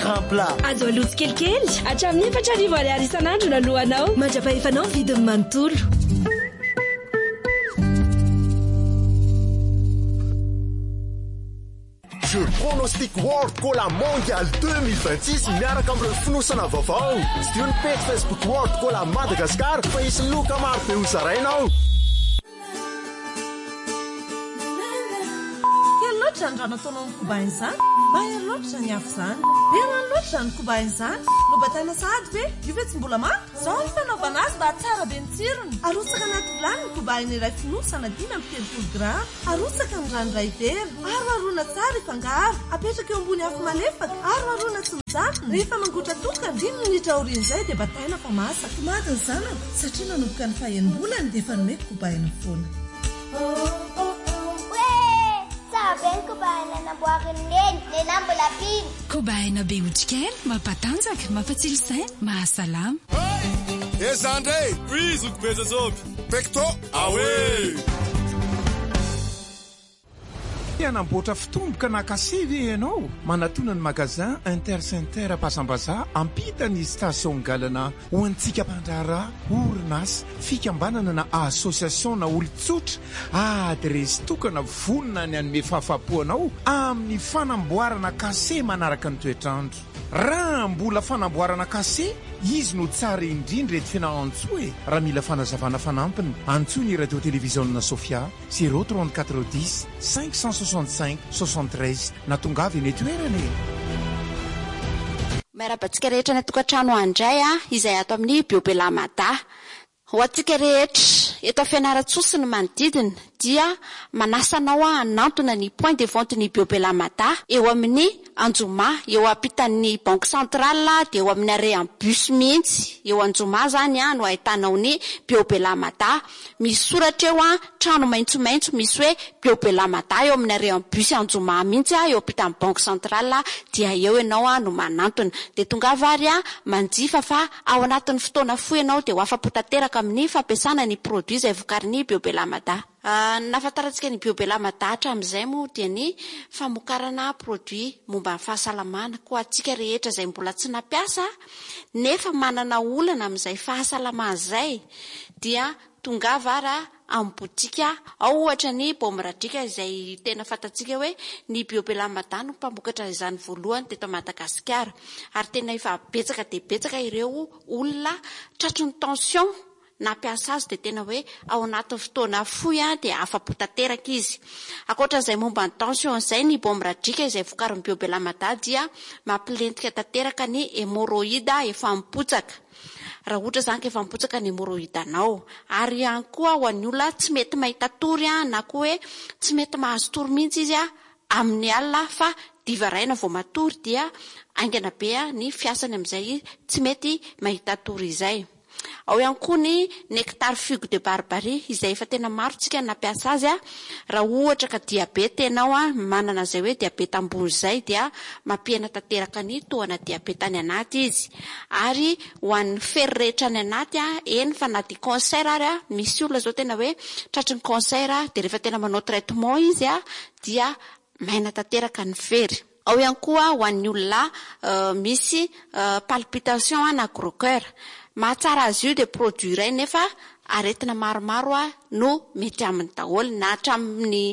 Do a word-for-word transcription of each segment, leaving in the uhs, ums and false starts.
grand plat. Azo aloto kelikely hatramin'ny efatra arivo ariary isan'andro no alohanao. Mandrapahefanao vidiny manontolo. Jeu pronostic World Cola Mondial deux mille vingt-six miaraka amin'ny finosana vaovao. Sy ny page Facebook World Cola Madagascar fa isy loka maro be hozarainao. Loatra ny ranataonao ny kobainy izany mahery loatra ny afo izany bena ny loatra ny kobainy izany lobatana sahady ve io ve tsy mbola maro zao ny fanaovana azy mba tsara be ny tsirony. Arotsaka anaty vilany ny kobainy iray finosana dimy amby telopolo grama. Arotsaka ny ranoray vera aroarona tsara ifangaro apetraka eo ambony afo malefaka aroarona tsy mijanona. Rehefa mangotra toka dimy minitra aorian'izay dia bataina fa masaka. Madiny izany satria nanomboka ny fahenim-bolany dia efa nomeko kobainy foana. Kobaina namboarin'eny nena mbola piny. Kobaina be otrikely mampatanjaka mampatsilo saina mahasalama. Ezandre wizo kubeza zopi pekto awe Anamboatra fitomboka na kasivy ianao manatona ny magazin Intercenter Pasambaza ampita ny station galana ho antsika mpandrara orinasa fikambanana na association na olon-tsotra adresy tokana vonona ny anome fahafapoanao amin'ny fanamboarana kase manaraka ny toetrandro. Raha mbola fanamboarana kase izy no tsara indrindra eto fianahantsoa e. Raha mila fanazavana fanampiny antsoa ny radio télévision Sofia zéro trente-quatre dix cinq cent soixante-cinq soixante-treize na tongavy eny toerana e. Marabatsika rehetra ny tokantrano andray a izay ato amin'ny Biobelamada. Ho atsika rehetra eto fianaratsosy ny manodidina dia manasanao a hanantona ny point de vente ny Biobelamada eo amin'ny Anjoma eo ampitan'ny banque centrale dia eo amin'ny arean bus mihitsy eo Anjoma zany a no ahitanao ny Biobelamada. Misy soratra eo a trano maitsomaitso misy hoe Biobelamada eo amin'ny arean bus Anjoma mihitsy a eo ampitan'ny banque centrale dia eo ianao a no manantona dia tonga vary a manjifa fa ao anatin'ny fotoana fohy ianao dia ho afapo tanteraka amin'ny fampiasana ny produit izay vokarin'ny Biobelamada. Uh, nafataratsika ny Biobelamada hatramin'izay moa dia ny famokarana produit momba ny fahasalamana ko atsika rehetra izay mbola tsy nampiasa nefa manana olana amin'izay fahasalamana izay dia tonga vara amin'ny botika ao ohatra ny Bomradrika izay tena fatatsika hoe ny Biobelamada no mpamokatra izany voalohany teto Madagasikara ary tena efa betsaka dia betsaka ireo olona tratry ny tension nampiasa azy dia tena hoe ao anatin'ny fotoana fohy dia afapo tanteraka izy. Ankoatran'izay momba ny tension izay ny Bomradrika izay vokarin'ny Biobelamada dia mampilentika tanteraka ny hémorroïde efa mipotsaka. Raha ohatra zany ka efa mipotsaka ny hémorroïde anao ary ihany koa ho an'ny olona tsy mety mahita tory na koa hoe tsy mety mahazo tory mihitsy izy amin'ny alina fa divaraina vao matory dia aingana be ny fiasany amin'izay tsy mety mahita tory izay. Ao ihany koa ny nectar figue de barbarie izay efa tena maro tsika nampiasa azy raha ohatra ka diabeta ianao a manana izay hoe diabeta ambony izay dia mampihena tanteraka ny tohana diabeta any anaty izy ary ho an'ny fery rehetra any anaty a eny fa na dia cancer ary a misy olona zao tena hoe tratry ny cancer dia rehefa tena manao traitement izy a dia maina tanteraka ny fery. Ao ihany koa ho an'ny olona uh, misy uh, palpitation na gros cœur mahatsara azy io dia produit iray nefa aretina maromaro a no mety amin'ny daholo na hatramin'ny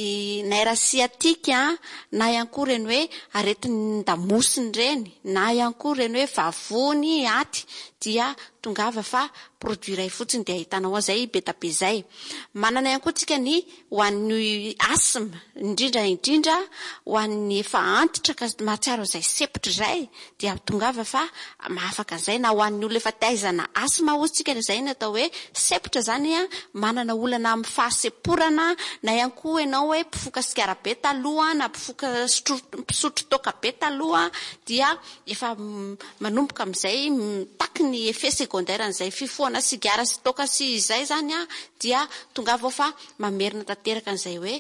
nerf sciatique na ihany koa reny hoe aretin'ny damosiny reny na ihany koa reny hoe vavony aty dia tongava fa produit iray fotsiny dia ahitanao azay beta be zay. Manana ihany koa tsika ny ho an'ny asthme indrindra indrindra ho an'ny efa antitra ka mahatsiaro izay sepotra izay dia tongava fa mahafaka izay na ho an'ny olona efa taizana asthme ozy tsika izay natao hoe sepotra zany a manana olana amin'ny fahaseporana na ihany koa ianao hoe mpifoka sigara be taloha na mpifoka pisotro toaka be taloha dia efa manomboka amin'izay manahaky ny effet secondaire an'izay fifoana sigara sy toka sy izay zany a dia tonga avao fa mamerina tanteraka an'izay hoe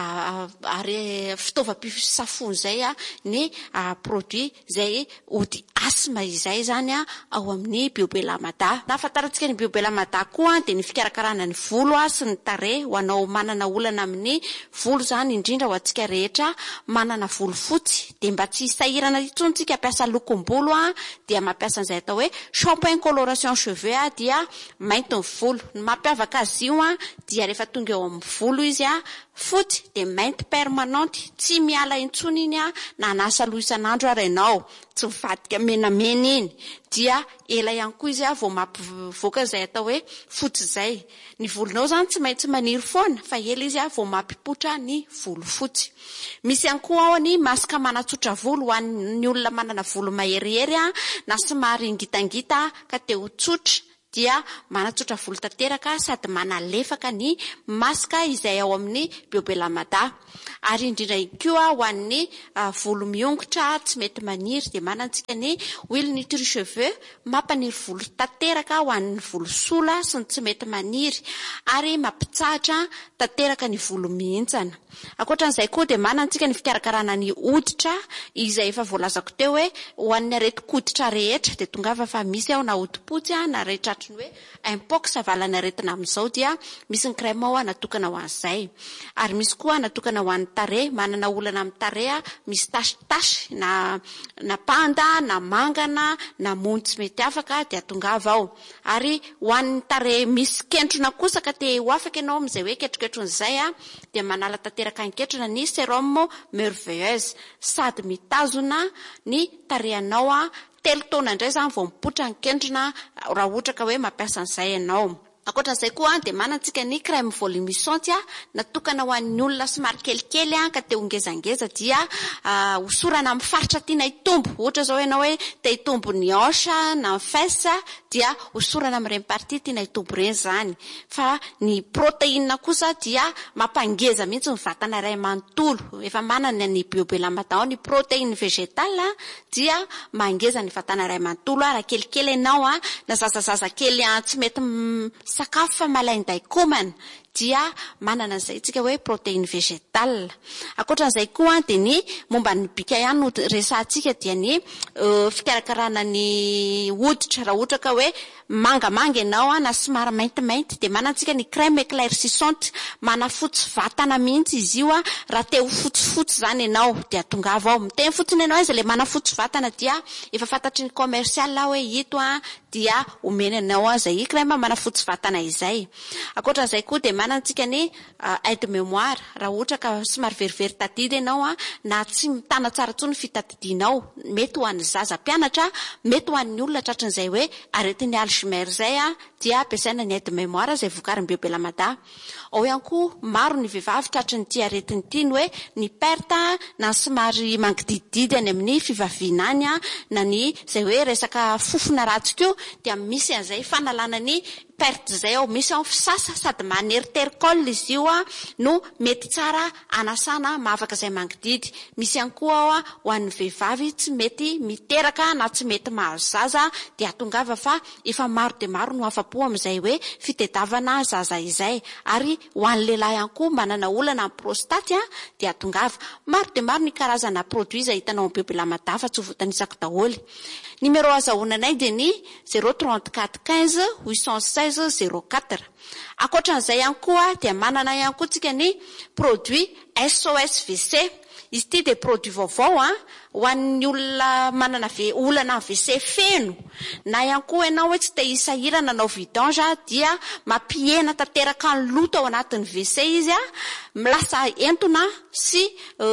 ary fitaovam-pisafony zay a ny produit zay ody asma izay zany a ao amin'ny Biobelamada. Nafantarantsika ny Biobelamada koa dia ny fikarakarana ny volo a sy ny tarehy ho anao manana olana amin'ny volo zany indrindra ho antsika rehetra manana volo fotsy dia mba tsy hisahirana intsony tsika ampiasa lokom-bolo a dia mampiasa an'izay atao hoe shampoing coloration cheveux a dia mainty ny volo. Ny mampiavaka azy io a dia rehefa tonga eo amin'ny volo izy a fotsy dia mainty permanente tsy miala intsony iny a na anasa loha isan'andro ary ianao tsy mivadika menamena iny dia ela ihany koa izy a vao mampivoaka izay atao hoe fotsy izay. Ny volonao zany tsy maintsy maniry foana fa ela izy a vao mampipotra ny volo fotsy. Misy ihany koa ao ny masaka manatsotra volo ho an'ny olona manana volo maherihery a na somary ngitangita ka te ho tsotra dia manatsotra volo tanteraka sady manalefaka ny masaka izay ao amin'ny Biobelamada. Ary indrindra koa ho an'ny volo miongotra tsy mety maniry dia manantsika ny huile nutri cheveux mampaniry volo tanteraka ho an'ny volo sola sy ny tsy mety maniry ary mampitsahatra tanteraka ny volo mihintsana. Ankoatran'izay koa dia manantsika ny fikarakarana ny hoditra izay efa voalazako teo hoe ho an'ny areti-koditra rehetra dia tonga fa misy ao na hodi-potsy na rehetra ny hoe impox avalana aretina amin'izao dia misy ny crème ao natokana ho an'izay. Ary misy koa natokana ho an'ny tarehy, manana olana amin'ny tarehy misy tasy-tasy na na panda na mangana na mony tsy mety afaka dia tongava ao. Ary ho an'ny tarehy misy kentrona kosa ka te ho afaka ianao amin'izay hoe ketroketronyizay a dia manala tanteraka anketrona ny sérum merveilleuse sady mitazona ny tarehinao a telo taona indray zany vao mipotra ny kendrona raha ohatra ka hoe mampiasa an'izay ianao. Ankoatran'izay koa dia manantsika ny crème volumisante natokana ho an'ny olona somary kelikely ka te ho ngezangeza dia hosorana amin'ny faritra tiana hitombo. Ohatra zao ianao hoe te hitombo ny hanche na ny fesse dia hosorana amin'ireny partie tiana hitombo ireny zany. Fa ny protéine kosa dia mampangeza mihitsy ny vatana iray manontolo. Efa manana ny Biobelamada ny protéine végétale dia mangeza ny vatana iray manontolo raha kelikely ianao na zazazaza kely tsy mety sakafo fa malainday komana dia manana an'izay tsika hoe protéine végétale. Ankoatran'izay koa dia ny momba ny bika ihany no resantsika dia ny fikarakarana ny hoditra raha ohatra ka hoe mangamanga ianao na somary maintimainty dia manantsika ny crème éclaircissante manafotsy vatana mihitsy izy io raha te ho fotsifotsy zany ianao dia tongava ao miteny fotsiny ianao izy le manafotsy vatana dia efa fantatry ny commercial hoe ito dia omena ianao izay crème manafotsy vatana izay. Ankoatran'izay koa dia manantsika ny aide mémoire raha ohatra ka somary verivery tadidy ianao na tsy mitana tsara tsony fitadidinao mety ho an'ny zaza mpianatra mety ho an'ny olona tratran'izay hoe aretin'ny Alzheimer zay dia ampiasaina ny aide mémoire izay vokarin'ny Biobelamada. Ao ihany koa maro ny vehivavy tratran'ny ity aretiny ity ny hoe ny perte na somary mangidididy any amin'ny fivaviana any na ny izay hoe resaka fofona ratsy koa dia misy an'izay fanalana ny perte zay ao misy ao fisasa sady maneritericole izy io no mety tsara anasana mahavaka izay mangididy. Misy ihany koa ao ho an'ny vehivavy tsy mety miteraka na tsy mety mahazo zaza dia tongava fa efa maro dia maro no afa-po amin'izay hoe fitediavana zaza izay. Ary ho an'ny lehilahy ihany koa manana olana amin'ny prostate dia tongava maro dia maro ny karazana produit izay hitanao amin'ny Biobelamada fa tsy ho voatanisako daholo. Numéro azahoananay dia ny zéro trente-quatre quinze huit cent seize zéro quatre. Ankoatran'izay ihany koa dia manana ihany koa tsika ny produit S O S V C. Izy ity dia produit vaovao ho an'ny olona manana olana V C feno na ihany koa ianao hoe tsy te hisahirana nanao vidange dia mampihena tanteraka ny loto ao anatin'ny V C izy milasa entona sy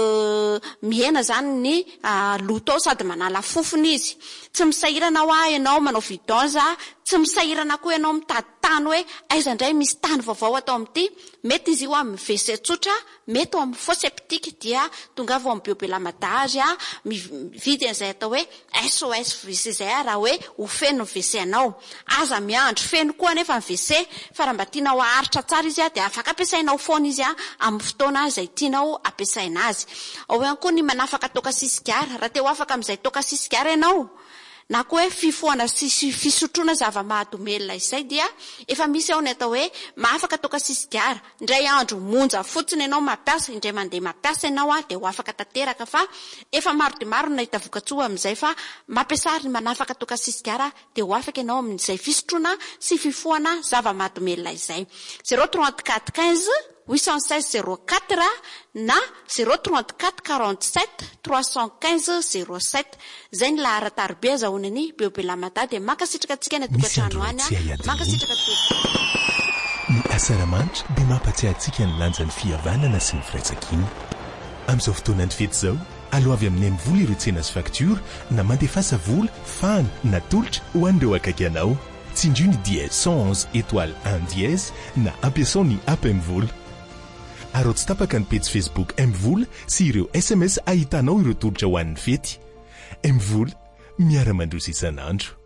mihena zany ny loto ao sady manala fofony izy. Tsy misahirana ho ianao manao vidange, tsy misahirana koa ianao mitady tany hoe aiza indray misy tany vaovao atao amin'ity. Mety izy io amin'ny V C tsotra, mety ao amin'ny fosse septique dia tonga vao amin'ny Biobelamada azy mividy an'izay atao hoe S O S V C zay raha hoe ho feno ny V C anao. Aza miandro feno koa nefa ny V C fa raha mba tianao aharitra tsara izy dia afaka ampiasainao foana izy amin'ny fotoana izay tianao ampiasaina azy. Ao ihany koa ny manafaka toka sisigara raha te ho afaka amin'izay toka sisigara ianao na koa hoe fifoana sy fisotroana zava-mahadomelina izay dia efa misy ao ny atao hoe mahafaka toka sisigara indray andro monja fotsiny ianao mampiasa indray mandeha mampiasa ianao a dia ho afaka tanteraka fa efa maro dia maro nahita vokatsoa amin'izay fa mampiasa ny manafaka toka sisigara dia ho afaka ianao amin'izay fisotroana sy fifoana zava-mahadomelina izay zéro trente-quatre quinze huit cent seize zéro quatre na zéro trente-quatre quarante-sept trois cent quinze zéro sept zay ny laharatarbe azahoana ny Biobelamata dia mankasitraka antsika ny atokantrano any mankasitraka ny asaramanitra dia mampatsiahy antsika ny lanjan'ny fihavanana sy ny firaitsakiana amin'izao fotoana ny fety izao aloha avy amin'ny M-vola ireo tsena sy facture na mandefasa vola fany na tolotra ho an'ireo akaiky anao tsindrio ny dièse cent onze étoile un dièse na ampiasao ny app M-vola aro tsy tapaka ny page Facebook M-vola sy ireo S M S ahitanao ireo tolotra ho an'ny fety M-vola miara-mandrosa isan'andro